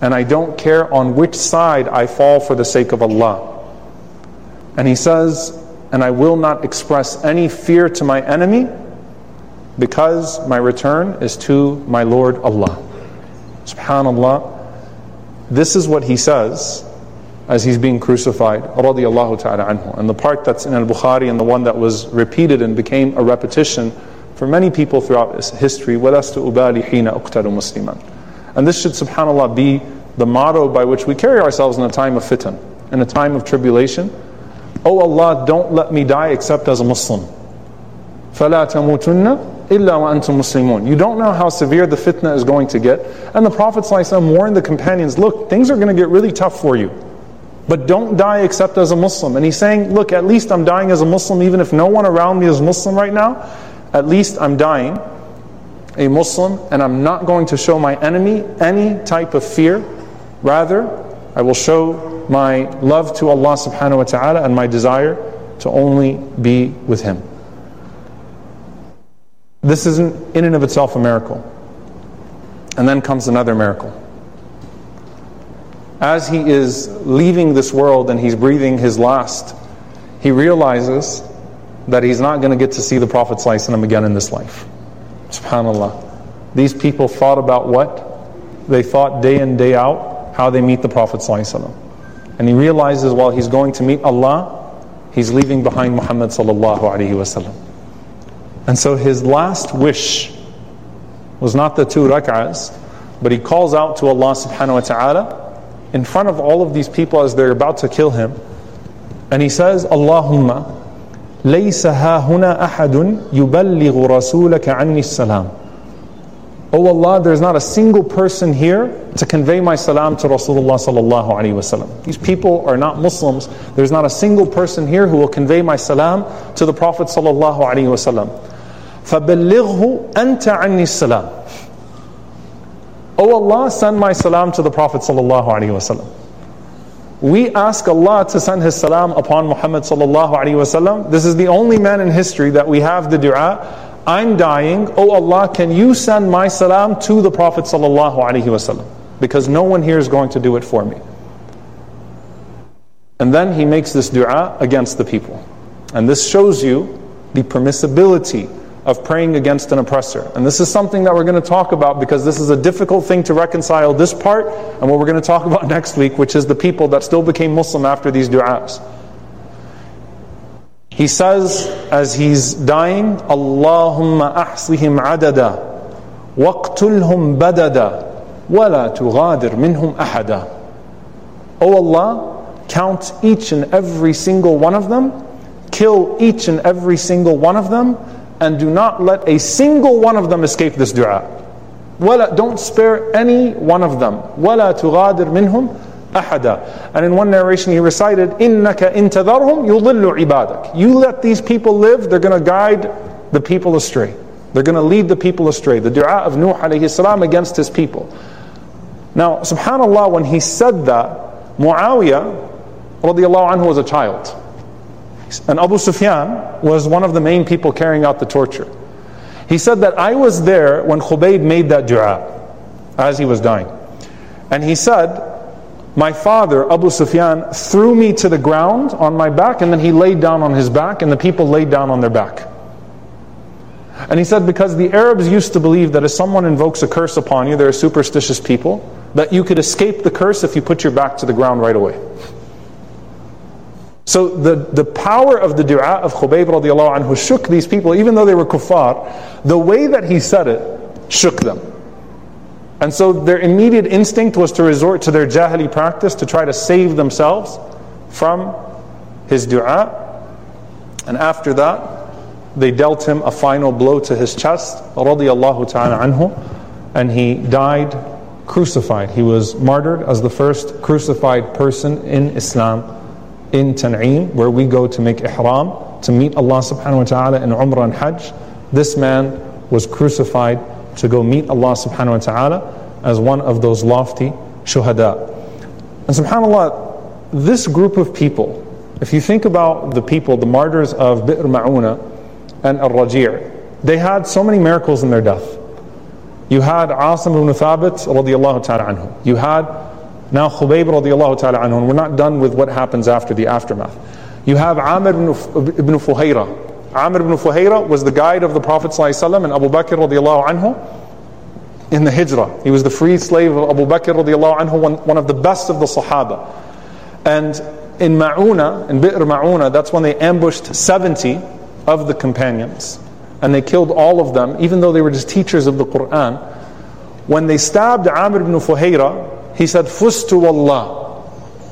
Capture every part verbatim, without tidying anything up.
and I don't care on which side I fall for the sake of Allah. And he says, and I will not express any fear to my enemy, because my return is to my Lord Allah. SubhanAllah. This is what he says as he's being crucified, radiyallahu ta'ala anhu. And the part that's in Al-Bukhari and the one that was repeated and became a repetition for many people throughout history, وَلَسْتُ أُبَالِي حِينَ أُقْتَلُ مُسْلِمًا. And this should, subhanAllah, be the motto by which we carry ourselves in a time of fitan, in a time of tribulation. Oh Allah, don't let me die except as a Muslim. فَلَا تَمُوتُنَّ إِلَّا وَأَنْتُمْ مُسْلِمُونَ. You don't know how severe the fitna is going to get. And the Prophet ﷺ warned the companions, look, things are going to get really tough for you, but don't die except as a Muslim. And he's saying, look, at least I'm dying as a Muslim, even if no one around me is Muslim right now. At least I'm dying a Muslim, and I'm not going to show my enemy any type of fear. Rather, I will show my love to Allah subhanahu wa ta'ala and my desire to only be with Him. This isn't in and of itself a miracle. And then comes another miracle. As he is leaving this world and he's breathing his last, he realizes that he's not going to get to see the Prophet ﷺ again in this life. SubhanAllah. These people thought about what? They thought day in, day out, how they meet the Prophet ﷺ. And he realizes while he's going to meet Allah, he's leaving behind Muhammad sallallahu alaihi wasallam. And so his last wish was not the two rak'ahs, but he calls out to Allah subhanahu wa ta'ala in front of all of these people as they're about to kill him. And he says, Allahumma laysa ha huna ahadun yuballighu rasulaka anni salam. Oh Allah, there's not a single person here to convey my salam to Rasulullah sallallahu alaihi wasallam. These people are not Muslims. There's not a single person here who will convey my salam to the Prophet sallallahu alaihi wasallam. فَبَلِّغْهُ أَنْتَ عَنِّي السَّلَامِ. Oh Allah, send my salam to the Prophet sallallahu alaihi wasallam. We ask Allah to send His salam upon Muhammad sallallahu alaihi wasallam. This is the only man in history that we have the dua, I'm dying, oh Allah, can you send my salam to the Prophet sallallahu alaihi wasallam? Because no one here is going to do it for me. And then he makes this dua against the people. And this shows you the permissibility of praying against an oppressor. And this is something that we're going to talk about because this is a difficult thing to reconcile, this part and what we're going to talk about next week, which is the people that still became Muslim after these du'as. He says as he's dying, Allahumma ahsihim adada waqtulhum badada wala tughadir minhum ahada. Oh Allah, count each and every single one of them, kill each and every single one of them, and do not let a single one of them escape this dua. Wala, don't spare any one of them. Wala tughadir minhum ahada. And in one narration he recited, Innaka intadharhum yudillu ibadak. You let these people live, they're going to guide the people astray. They're going to lead the people astray. The dua of Nuh alayhi salam against his people. Now, subhanAllah, when he said that, Muawiyah radiallahu anhu was a child. And Abu Sufyan was one of the main people carrying out the torture. He said that I was there when Khubayb made that dua as he was dying. And he said, my father, Abu Sufyan, threw me to the ground on my back, and then he laid down on his back, and the people laid down on their back. And he said, because the Arabs used to believe that if someone invokes a curse upon you, they're superstitious people, that you could escape the curse if you put your back to the ground right away. So the, the power of the dua of Khubayb radiallahu anhu shook these people, even though they were kuffar. The way that he said it shook them. And so their immediate instinct was to resort to their jahili practice to try to save themselves from his dua. And after that, they dealt him a final blow to his chest, radiallahu ta'ala anhu, and he died crucified. He was martyred as the first crucified person in Islam, in Tan'im, where we go to make ihram, to meet Allah subhanahu wa ta'ala in Umrah and Hajj. This man was crucified to go meet Allah subhanahu wa ta'ala as one of those lofty shuhada. And subhanAllah, this group of people, if you think about the people, the martyrs of Bi'r Ma'una and Al-Raji', they had so many miracles in their death. You had Asim ibn Thabit radiallahu ta'ala anhu. You had Now Khubayb radiallahu ta'ala anhu, and we're not done with what happens after the aftermath. You have Amr ibn Fuhayra. Amr ibn Fuhayra was the guide of the Prophet ﷺ and Abu Bakr radiallahu anhu in the Hijrah. He was the freed slave of Abu Bakr radiallahu anhu, one, one of the best of the Sahaba. And in Ma'una, in Bi'r Ma'una, that's when they ambushed seventy of the companions. And they killed all of them, even though they were just teachers of the Quran. When they stabbed Amr ibn Fuhayra, he said, Fustu Allah.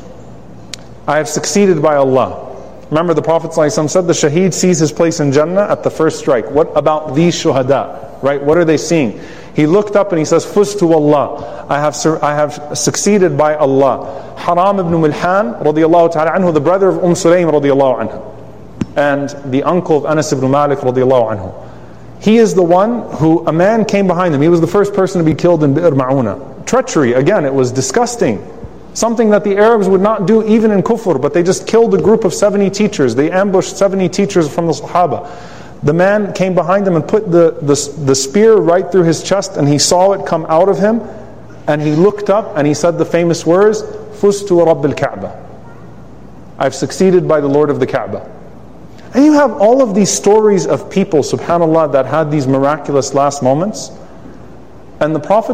I have succeeded by Allah. Remember, the Prophet ﷺ said the shaheed sees his place in Jannah at the first strike. What about these shuhada? Right? What are they seeing? He looked up and he says, Fustu Allah. I have I have succeeded by Allah. Haram ibn Milhan radiallahu ta'ala anhu, the brother of Umm Sulaym radiallahu anhu, and the uncle of Anas ibn Malik radiallahu anhu. He is the one who, a man came behind him. He was the first person to be killed in Bi'r Ma'una. Treachery, again, it was disgusting. Something that the Arabs would not do even in Kufr, but they just killed a group of seventy teachers. They ambushed seventy teachers from the Sahaba. The man came behind him and put the, the, the spear right through his chest, and he saw it come out of him, and he looked up and he said the famous words, Fustu Rabbil Kaaba. I've succeeded by the Lord of the Kaaba. And you have all of these stories of people, subhanAllah, that had these miraculous last moments. And the Prophet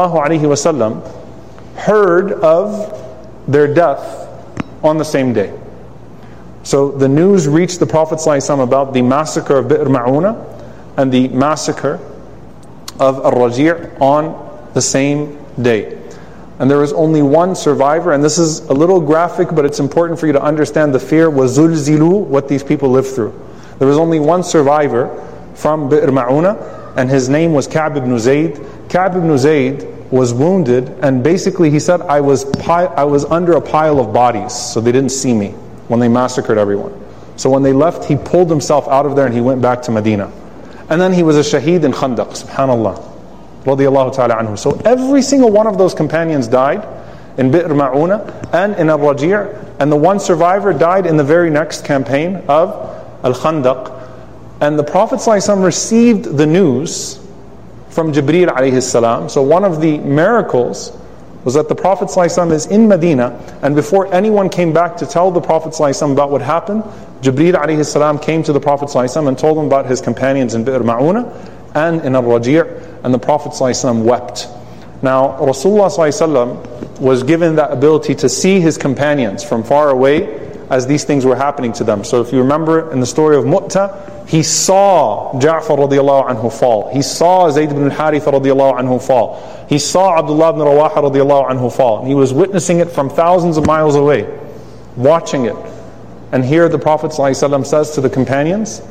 ﷺ heard of their death on the same day. So the news reached the Prophet ﷺ about the massacre of Bi'r Ma'una and the massacre of Ar-Raji' on the same day. And there was only one survivor, and this is a little graphic, but it's important for you to understand the fear, وَزُلْزِلُوا, what these people lived through. There was only one survivor from Bi'r Ma'una, and his name was Ka'b ibn Zayd. Ka'b ibn Zayd was wounded, and basically he said, I was pi- I was under a pile of bodies, so they didn't see me when they massacred everyone. So when they left, he pulled himself out of there and he went back to Medina. And then he was a shaheed in Khandaq, subhanAllah. Radiallahu ta'ala anhu. So every single one of those companions died in Bi'r Ma'una and in Ar-Raji', and the one survivor died in the very next campaign of Al-Khandaq. And the Prophet ﷺ received the news from Jibreel alayhi salam. So one of the miracles was that the Prophet ﷺ is in Medina, and before anyone came back to tell the Prophet ﷺ about what happened, Jibreel alayhi salam came to the Prophet ﷺ and told him about his companions in Bi'r Ma'una and in Ar-Raji', and the Prophet ﷺ wept. Now, Rasulullah ﷺ was given that ability to see his companions from far away as these things were happening to them. So if you remember in the story of Mu'tah, he saw Ja'far radiallahu anhu fall. He saw Zayd ibn al-Haritha radiallahu anhu fall. He saw Abdullah ibn Rawaha radiallahu anhu fall. And he was witnessing it from thousands of miles away, watching it. And here the Prophet ﷺ says to the companions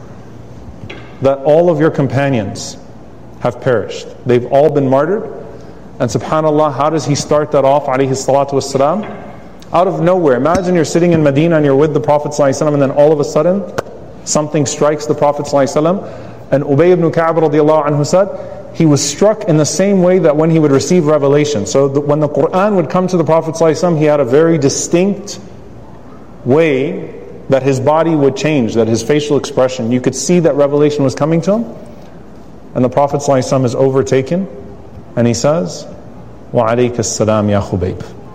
that all of your companions have perished. They've all been martyred. And subhanAllah, how does he start that off, alayhi salatu wassalam? Out of nowhere. Imagine you're sitting in Medina and you're with the Prophet ﷺ, and then all of a sudden something strikes the Prophet ﷺ. And Ubay ibn Ka'b radiallahu anhu said he was struck in the same way that when he would receive revelation. So that when the Quran would come to the Prophet ﷺ, he had a very distinct way that his body would change, that his facial expression, you could see that revelation was coming to him. And the Prophet ﷺ is overtaken, and he says, وَعَلَيْكَ السَّلَامِ يَا خُبَيْبِ.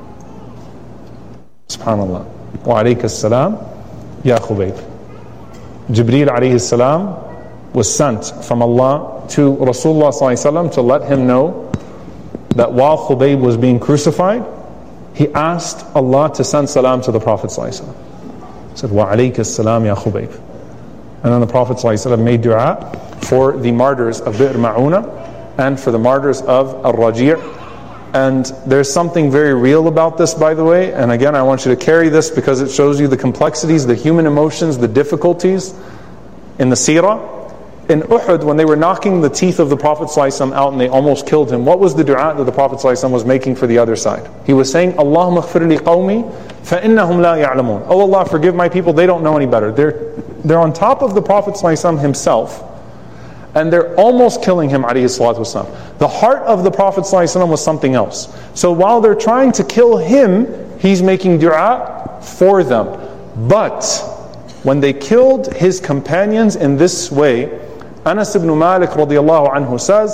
SubhanAllah. وَعَلَيْكَ السَّلَامِ يَا خُبَيْبِ. Jibreel alayhi salam was sent from Allah to Rasulullah ﷺ to let him know that while Khubayb was being crucified, he asked Allah to send salam to the Prophet ﷺ. He said, وَعَلَيْكَ السَّلَامِ يَا خُبَيْبِ. And then the Prophet ﷺ made dua for the martyrs of Bi'r Ma'una and for the martyrs of Ar-Raji'. And there's something very real about this, by the way. And again, I want you to carry this because it shows you the complexities, the human emotions, the difficulties in the seerah. In Uhud, when they were knocking the teeth of the Prophet ﷺ out and they almost killed him, what was the dua that the Prophet ﷺ was making for the other side? He was saying, Allahumma ighfir li qawmi فَإِنَّهُمْ لَا يَعْلَمُونَ. Oh Allah, forgive my people, they don't know any better. They're, they're on top of the Prophet ﷺ himself, and they're almost killing him, alayhi salatu wasalam. The heart of the Prophet ﷺ was something else. So while they're trying to kill him, he's making dua for them. But when they killed his companions in this way, Anas ibn Malik radiallahu anhu says,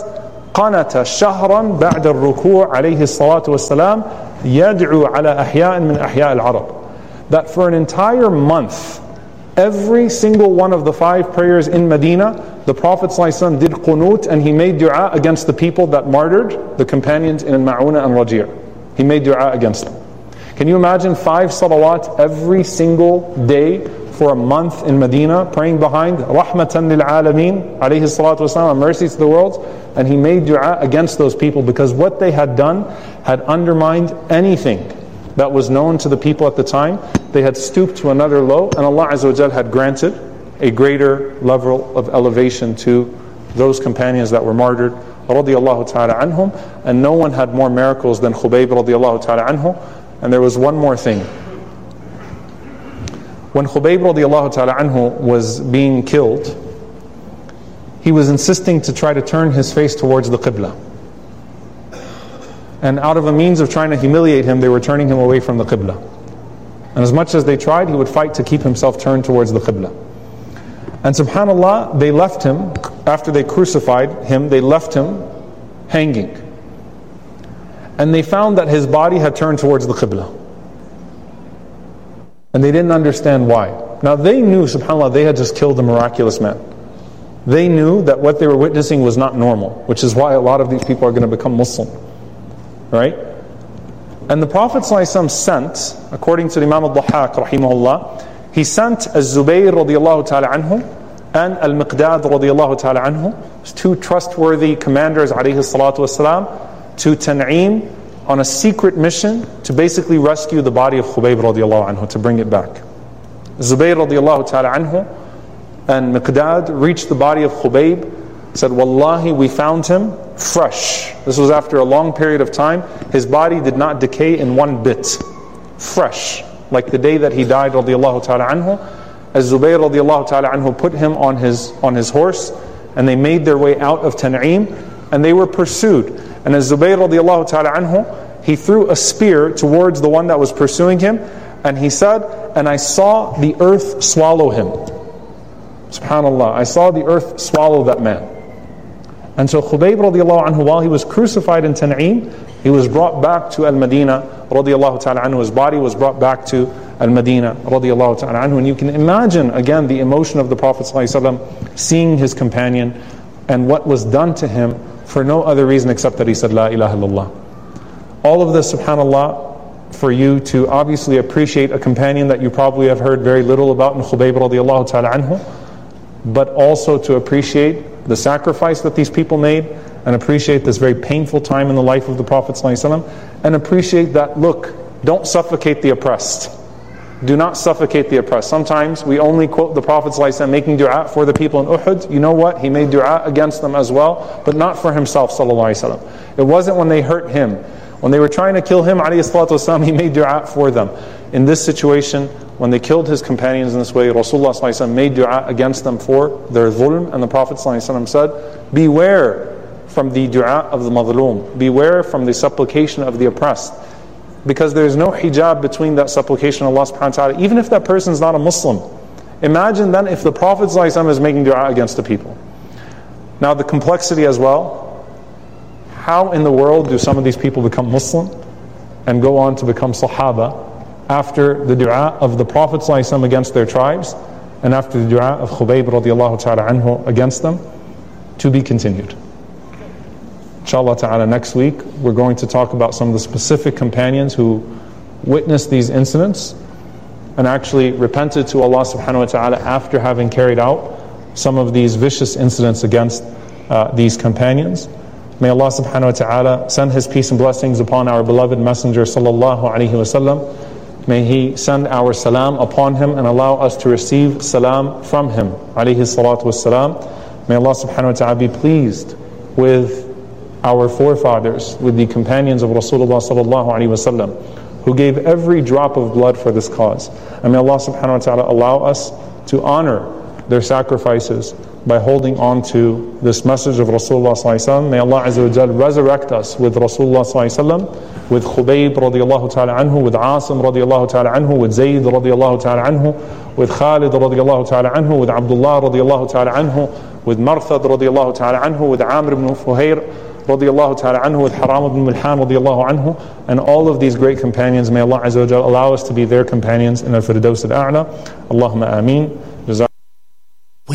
قنت شهرا بعد الركوع عليه الصلاة والسلام يدعو على أحياء من أحياء العرب. That for an entire month, every single one of the five prayers in Medina, the Prophet ﷺ did qunut, and he made dua against the people that martyred the companions in Ma'una and Raji'. He made dua against them. Can you imagine five salawat every single day for a month in Medina, praying behind Rahmatan lil Alameen, alayhi salatu wasalam, mercy to the world, and he made dua against those people because what they had done had undermined anything that was known to the people at the time. They had stooped to another low, and Allah Azza wa Jal had granted a greater level of elevation to those companions that were martyred, radiyallahu ta'ala anhum, and no one had more miracles than Khubayb radiyallahu ta'ala anhu. And there was one more thing. When Khubayb radiyallahu ta'ala anhu was being killed, he was insisting to try to turn his face towards the Qibla. And out of a means of trying to humiliate him, they were turning him away from the Qibla. And as much as they tried, he would fight to keep himself turned towards the Qibla. And subhanAllah, they left him, after they crucified him, they left him hanging. And they found that his body had turned towards the Qibla. And they didn't understand why. Now they knew, subhanAllah, they had just killed a miraculous man. They knew that what they were witnessing was not normal, which is why a lot of these people are going to become Muslim. Right? And the Prophet ﷺ sent, according to Imam al-Dhahhak rahimahullah, he sent Az-Zubayr radiyallahu ta'ala anhu and Al-Miqdad radiyallahu ta'ala anhu, two trustworthy commanders alayhi salatu wasalam, to Tan'im on a secret mission to basically rescue the body of Khubayb radiyallahu anhu, to bring it back. Zubayr radiyallahu ta'ala anhu and Miqdad reached the body of Khubayb, said, Wallahi, we found him fresh. This was after a long period of time. His body did not decay in one bit. Fresh, like the day that he died radiyallahu ta'ala anhu. As Zubayr radiyallahu ta'ala anhu put him on his, on his horse, and they made their way out of Tan'im, and they were pursued. And as Zubayr radiyallahu ta'ala anhu, he threw a spear towards the one that was pursuing him, and he said, and I saw the earth swallow him. SubhanAllah, I saw the earth swallow that man. And so Khubayb radiyallahu anhu, while he was crucified in Tan'im, he was brought back to Al-Madinah radiyallahu ta'ala anhu. His body was brought back to Al-Madinah radiyallahu ta'ala anhu. And you can imagine, again, the emotion of the Prophet ﷺ seeing his companion and what was done to him for no other reason except that he said, La ilaha illallah. All of this, subhanAllah, for you to obviously appreciate a companion that you probably have heard very little about in Khubayb radiyallahu ta'ala anhu, but also to appreciate the sacrifice that these people made, and appreciate this very painful time in the life of the Prophet ﷺ, and appreciate that, look, don't suffocate the oppressed. Do not suffocate the oppressed. Sometimes we only quote the Prophet ﷺ making dua for the people in Uhud. You know what? He made dua against them as well, but not for himself sallallahu alaihi wasallam. It wasn't when they hurt him. When they were trying to kill him, alayhi salatu wasalam, he made dua for them. In this situation, when they killed his companions in this way, Rasulullah sallallahu alaihi wasallam made dua against them for their dhulm, and the Prophet sallallahu alaihi wasallam said, beware from the dua of the madhloom, beware from the supplication of the oppressed, because there is no hijab between that supplication of Allah subhanahu wa ta'ala, even if that person is not a Muslim. Imagine then if the Prophet sallallahu alaihi wasallam is making dua against the people. Now the complexity as well, how in the world do some of these people become Muslim and go on to become Sahaba after the dua of the Prophet ﷺ against their tribes and after the dua of Khubayb radiyallahu ta'ala anhu against them? To be continued. Inshallah ta'ala, next week we're going to talk about some of the specific companions who witnessed these incidents and actually repented to Allah subhanahu wa ta'ala after having carried out some of these vicious incidents against uh, these companions. May Allah subhanahu wa ta'ala send His peace and blessings upon our beloved Messenger sallallahu alaihi wasallam. May He send our salam upon him and allow us to receive salam from him alayhi salatu wassalam. May Allah subhanahu wa ta'ala be pleased with our forefathers, with the companions of Rasulullah sallallahu alaihi wasallam, who gave every drop of blood for this cause. And may Allah subhanahu wa ta'ala allow us to honor their sacrifices by holding on to this message of Rasulullah sallallahu alaihi wasallam. May Allah azza wa jal resurrect us with Rasulullah sallallahu alaihi wasallam, with Khubayb radiyallahu ta'ala anhu, with Asim radiyallahu ta'ala anhu, with Zayd radiyallahu ta'ala anhu, with Khalid radiyallahu ta'ala anhu, with Abdullah radiyallahu ta'ala anhu, with Marthad radiallahu ta'ala anhu, with Amr ibn Fuhayr radiallahu ta'ala anhu, with Haram ibn Milhan radiallahu anhu, and all of these great companions. May Allah Azza wa Jalla allow us to be their companions in al-Firdaus al-A'la. Allahumma ameen.